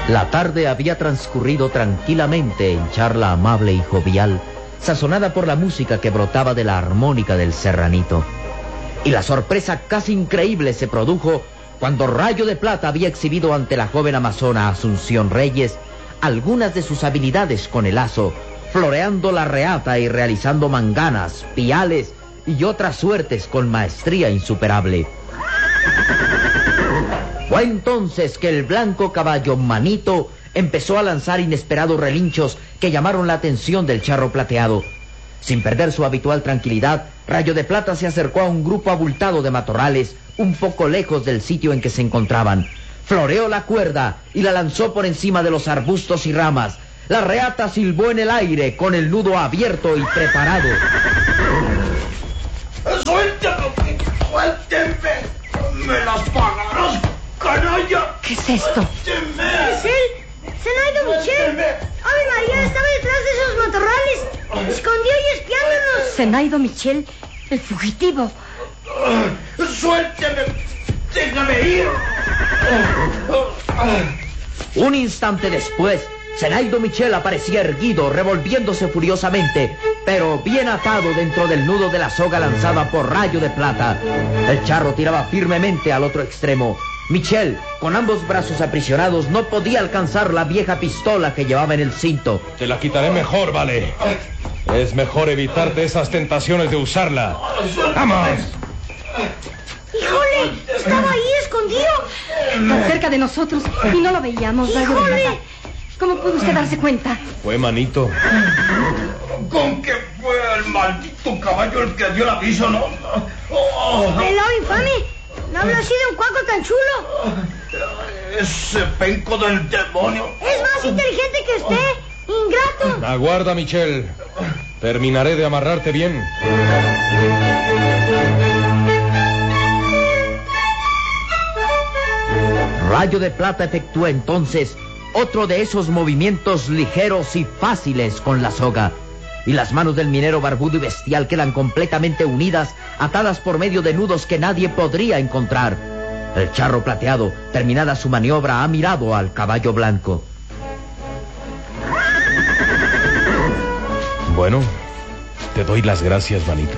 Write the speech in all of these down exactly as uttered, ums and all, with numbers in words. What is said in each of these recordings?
La tarde había transcurrido tranquilamente en charla amable y jovial, sazonada por la música que brotaba de la armónica del serranito. Y la sorpresa casi increíble se produjo cuando Rayo de Plata había exhibido ante la joven amazona Asunción Reyes algunas de sus habilidades con el lazo, floreando la reata y realizando manganas, piales y otras suertes con maestría insuperable. Fue entonces que el blanco caballo Manito empezó a lanzar inesperados relinchos que llamaron la atención del charro plateado. Sin perder su habitual tranquilidad, Rayo de Plata se acercó a un grupo abultado de matorrales, un poco lejos del sitio en que se encontraban. Floreó la cuerda y la lanzó por encima de los arbustos y ramas. La reata silbó en el aire con el nudo abierto y preparado. ¡Suéltame! ¡Suélteme! ¡Me las pagarás, canalla! ¿Qué es esto? ¡Suélteme! ¿Es él? ¡Zenaida Michel! ¡Ave María! Estaba detrás de esos matorrales, escondido y espiándonos. Zenaido Michel, el fugitivo. ¡Suélteme! ¡Déjame ir! Un instante después, Zenaido Michel aparecía erguido, revolviéndose furiosamente, pero bien atado dentro del nudo de la soga lanzada por Rayo de Plata. El charro tiraba firmemente al otro extremo. Michel, con ambos brazos aprisionados, no podía alcanzar la vieja pistola que llevaba en el cinto. Te la quitaré mejor, vale. Es mejor evitarte esas tentaciones de usarla. ¡Vamos! ¡Híjole! Estaba ahí escondido. Tan cerca de nosotros y no lo veíamos, Rayo de ¡Híjole! Plata. ¿Cómo pudo usted darse cuenta? Fue Manito. Con que fue el maldito caballo el que dio el aviso, ¿no? Oh, ¡Pelado infame! ¿No habla así de un cuaco tan chulo? ese penco del demonio. Es más inteligente que usted. ¡Ingrato! Aguarda, Michel. Terminaré de amarrarte bien. Rayo de Plata efectuó entonces otro de esos movimientos ligeros y fáciles con la soga, y las manos del minero barbudo y bestial quedan completamente unidas, atadas por medio de nudos que nadie podría encontrar. El charro plateado, terminada su maniobra, ha mirado al caballo blanco. Bueno, te doy las gracias, Manito.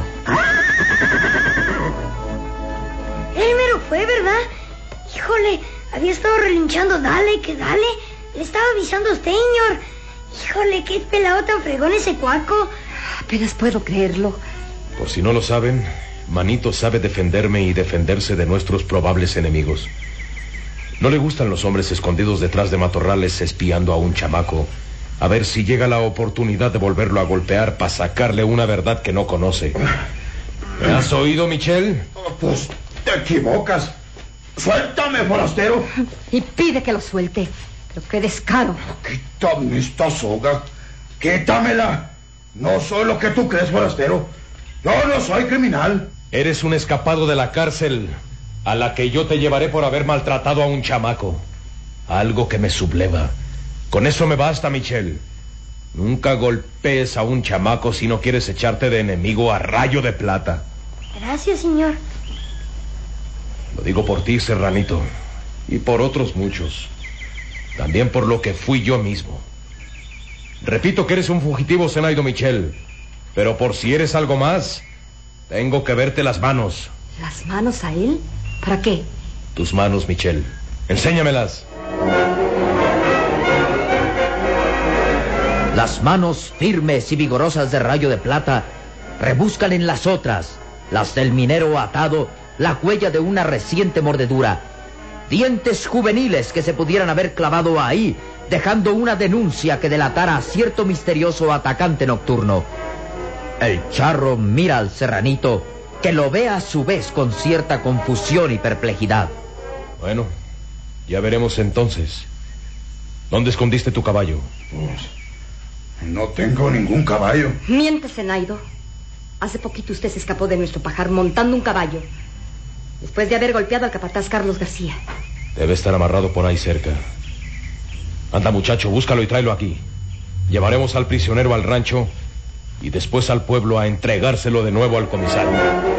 Él mero fue, ¿verdad? Híjole, había estado relinchando, dale, que dale. Le estaba avisando a usted, señor. Híjole, qué pelado tan fregón ese cuaco. Apenas puedo creerlo. Por si no lo saben, Manito sabe defenderme y defenderse de nuestros probables enemigos. No le gustan los hombres escondidos detrás de matorrales espiando a un chamaco, a ver si llega la oportunidad de volverlo a golpear para sacarle una verdad que no conoce. ¿Me has oído, Michel? Pues te equivocas. ¡Suéltame, forastero! Y pide que lo suelte. Pero qué descaro. Quítame esta soga. Quítamela. No soy lo que tú crees, forastero. Yo no soy criminal. Eres un escapado de la cárcel a la que yo te llevaré por haber maltratado a un chamaco. Algo que me subleva. Con eso me basta, Michel. Nunca golpees a un chamaco si no quieres echarte de enemigo a Rayo de Plata. Gracias, señor. Lo digo por ti, Serranito, y por otros muchos. También por lo que fui yo mismo. Repito que eres un fugitivo, Zenaido Michel, pero por si eres algo más, tengo que verte las manos. ¿Las manos a él? ¿Para qué? Tus manos, Michel. Enséñamelas. Las manos firmes y vigorosas de Rayo de Plata rebuscan en las otras, las del minero atado, la huella de una reciente mordedura. Dientes juveniles que se pudieran haber clavado ahí, dejando una denuncia que delatara a cierto misterioso atacante nocturno. El charro mira al serranito, que lo ve a su vez con cierta confusión y perplejidad. Bueno, ya veremos entonces. ¿Dónde escondiste tu caballo? Pues, no tengo ningún caballo. Miente, Zenaido. Hace poquito usted se escapó de nuestro pajar montando un caballo, después de haber golpeado al capataz Carlos García. Debe estar amarrado por ahí cerca. Anda, muchacho, búscalo y tráelo aquí. Llevaremos al prisionero al rancho y después al pueblo a entregárselo de nuevo al comisario.